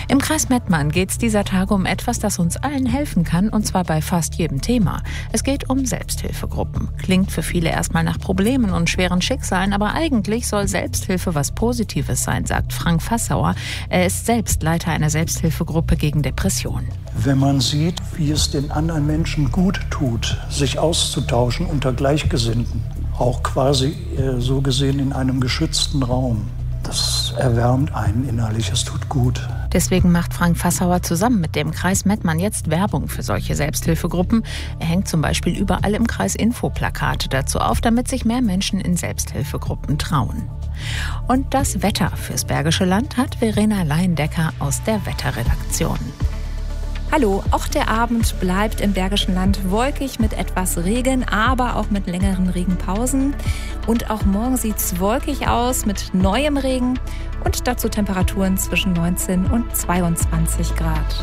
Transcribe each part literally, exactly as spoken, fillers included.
Im Kreis Mettmann geht es dieser Tage um etwas, das uns allen helfen kann, und zwar bei fast jedem Thema. Es geht um Selbsthilfegruppen. Klingt für viele erstmal nach Problemen und schweren Schicksalen, aber eigentlich soll Selbsthilfe was Positives sein, sagt Frank Fassauer. Er ist selbst Leiter einer Selbsthilfegruppe gegen Depressionen. Wenn man sieht, wie es den anderen Menschen gut tut, sich auszutauschen unter Gleichgesinnten, auch quasi äh, so gesehen in einem geschützten Raum, das erwärmt einen innerlich, es tut gut. Deswegen macht Frank Fassauer zusammen mit dem Kreis Mettmann jetzt Werbung für solche Selbsthilfegruppen. Er hängt zum Beispiel überall im Kreis Infoplakate dazu auf, damit sich mehr Menschen in Selbsthilfegruppen trauen. Und das Wetter fürs Bergische Land hat Verena Leindecker aus der Wetterredaktion. Hallo, auch der Abend bleibt im Bergischen Land wolkig mit etwas Regen, aber auch mit längeren Regenpausen. Und auch morgen sieht es wolkig aus mit neuem Regen und dazu Temperaturen zwischen neunzehn und zweiundzwanzig Grad.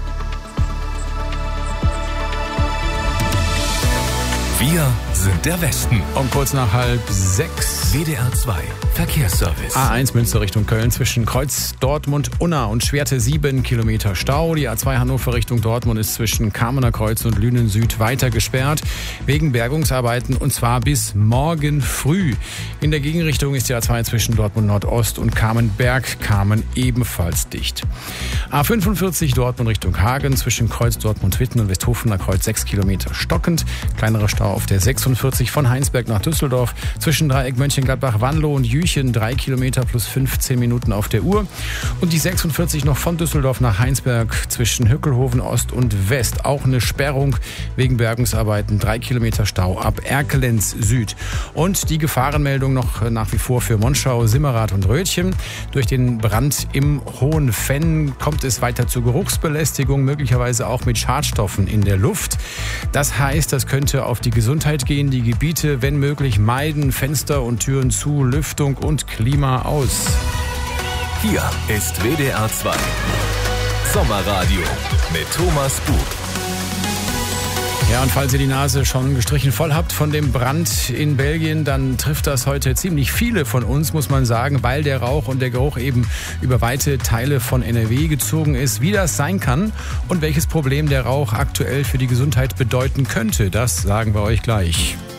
Wir sind der Westen. Um kurz nach halb sechs. W D R zwei Verkehrsservice. A eins Münster Richtung Köln zwischen Kreuz Dortmund Unna und Schwerte sieben Kilometer Stau. Die A zwei Hannover Richtung Dortmund ist zwischen Kamener Kreuz und Lünen Süd weiter gesperrt wegen Bergungsarbeiten, und zwar bis morgen früh. In der Gegenrichtung ist die A zwei zwischen Dortmund Nordost und Kamenberg Kamen ebenfalls dicht. A fünfundvierzig Dortmund Richtung Hagen zwischen Kreuz Dortmund Witten und Westhofener Kreuz sechs Kilometer stockend. Kleinerer Stau auf der sechsundvierzig von Heinsberg nach Düsseldorf zwischen Dreieck Mönchengladbach Wanlo und Jüchen drei Kilometer plus fünfzehn Minuten auf der Uhr. Und die sechsundvierzig noch von Düsseldorf nach Heinsberg zwischen Hückelhoven Ost und West. Auch eine Sperrung wegen Bergungsarbeiten. drei Kilometer Stau ab Erkelenz Süd. Und die Gefahrenmeldung noch nach wie vor für Monschau, Simmerath und Rötchen. Durch den Brand im Hohen Fenn kommt es weiter zur Geruchsbelästigung, möglicherweise auch mit Schadstoffen in der Luft. Das heißt, das könnte auf die Gesundheit gehen. Die Gebiete, wenn möglich, meiden, Fenster und Türen zu, Lüftung und Klima aus. Hier ist W D R zwei Sommerradio mit Thomas Bug. Ja, und falls ihr die Nase schon gestrichen voll habt von dem Brand in Belgien, dann trifft das heute ziemlich viele von uns, muss man sagen, weil der Rauch und der Geruch eben über weite Teile von N R W gezogen ist. Wie das sein kann und welches Problem der Rauch aktuell für die Gesundheit bedeuten könnte, das sagen wir euch gleich.